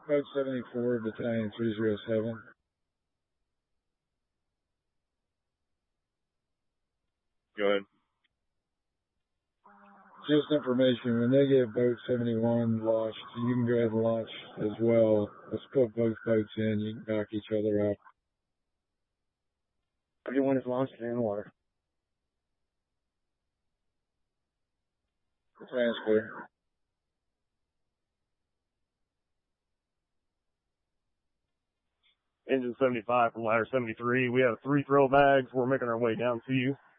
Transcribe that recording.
Boat 74, Battalion 307. Go ahead. Just information, when they get boat 71 launched, you can go ahead and launch as well. Let's put both boats in, you can back each other up. Everyone is launched in the water. Sounds clear. Engine 75 from ladder 73. We have 3 throw bags. We're making our way down to you.